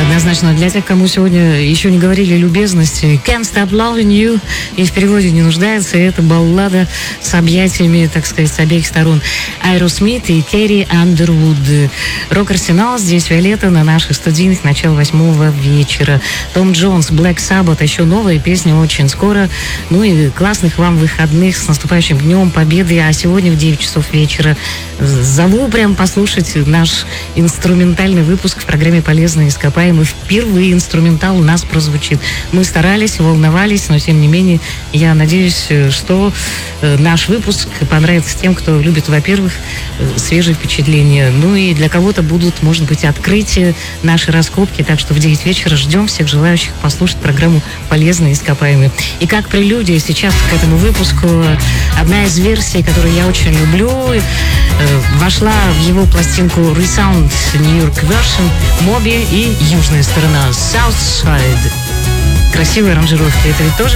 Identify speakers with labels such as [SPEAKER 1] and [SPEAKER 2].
[SPEAKER 1] Однозначно, для тех, кому сегодня еще не говорили любезности, Can't Stop Loving You и в переводе не нуждается, и это баллада с объятиями, так сказать, с обеих сторон. Aerosmith и Керри Андервуд. Рок-арсенал, здесь Виолетта на наших студийных, начало 8 вечера. Том Джонс, Black Sabbath, еще новая песня очень скоро. Ну и классных вам выходных с наступающим Днем Победы. А сегодня в 9 часов вечера зову прям послушать наш инструментальный выпуск в программе «Полезные ископаемые». Впервые инструментал у нас прозвучит. Мы старались, волновались, но тем не менее я надеюсь, что наш выпуск понравится тем, кто любит, во-первых, свежие впечатления. Ну и для кого-то будут, может быть, открытия, наши раскопки. Так что в 9 вечера ждем всех желающих послушать программу «Полезные ископаемые». И как прелюдия сейчас к этому выпуску одна из версий, которую я очень люблю, вошла в его пластинку Resound New York Version, Моби и южная сторона South Side. Красивая аранжировка. Это ведь тоже